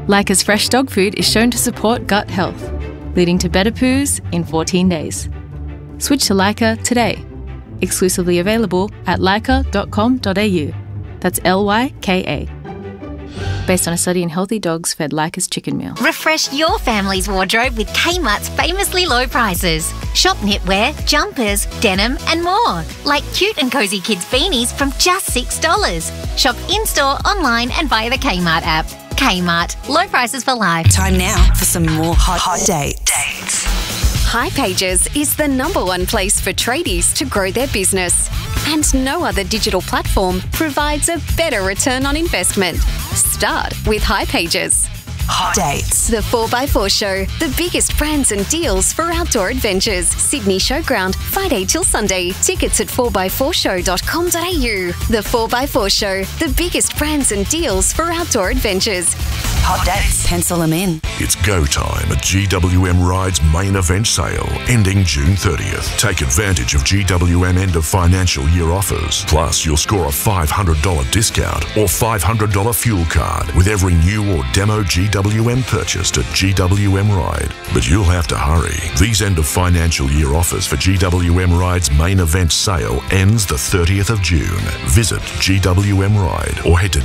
Leica's fresh dog food is shown to support gut health, leading to better poos in 14 days. Switch to Leica today. Exclusively available at leica.com.au. That's Lyka. Based on a study in healthy dogs fed Leica's chicken meal. Refresh your family's wardrobe with Kmart's famously low prices. Shop knitwear, jumpers, denim and more. Like cute and cosy kids beanies from just $6. Shop in-store, online and via the Kmart app. Kmart. Low prices for life. Time now for some more hot dates. hipages is the #1 place for tradies to grow their business. And no other digital platform provides a better return on investment. Start with hipages. Hot dates. The 4x4 Show, the biggest brands and deals for outdoor adventures. Sydney Showground, Friday till Sunday. Tickets at 4x4show.com.au. The 4x4 Show, the biggest brands and deals for outdoor adventures. Hot dates. Pencil them in. It's go time at GWM Ride's main event sale, ending June 30th. Take advantage of GWM end of financial year offers. Plus, you'll score a $500 discount or $500 fuel card with every new or demo GWM purchased at GWM Ride. But you'll have to hurry. These end of financial year offers for GWM Ride's main event sale ends the 30th of June. Visit GWM Ride or head to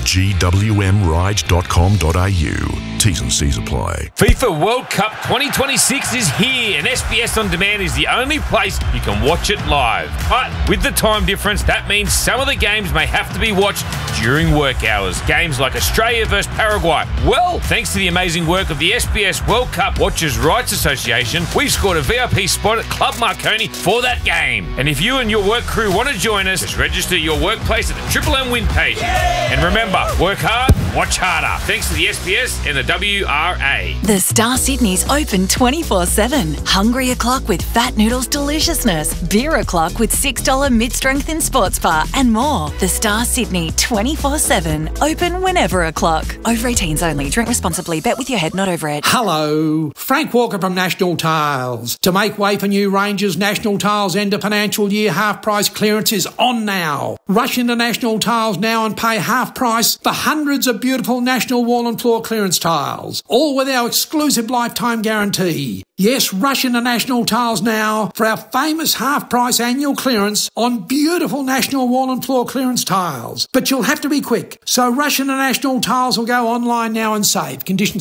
gwmride.com.au. T's and C's apply. FIFA World Cup 2026 is here, and SBS On Demand is the only place you can watch it live. But with the time difference, that means some of the games may have to be watched during work hours. Games like Australia versus Paraguay. Well, thanks to the amazing work of the SBS World Cup Watchers' Rights Association, we've scored a VIP spot at Club Marconi for that game. And if you and your work crew want to join us, just register your workplace at the Triple M win page. And remember, work hard, watch harder. Thanks to the SBS and the WRA. The Star Sydney's open 24/7. Hungry o'clock with Fat Noodles deliciousness. Beer o'clock with $6 mid-strength in sports bar and more. The Star Sydney 24/7. Open whenever o'clock. Over 18s only. Drink responsibly. Bet with your head, not over it. Hello, Frank Walker from National Tiles. To make way for new ranges, National Tiles end of financial year half price clearance is on now. Rush into National Tiles now and pay half price for hundreds of beautiful National wall and floor clearance tiles, all with our exclusive lifetime guarantee. Yes, rush into National Tiles now for our famous half-price annual clearance on beautiful National wall and floor clearance tiles. But you'll have to be quick, so rush into National Tiles or go online now and save. Conditions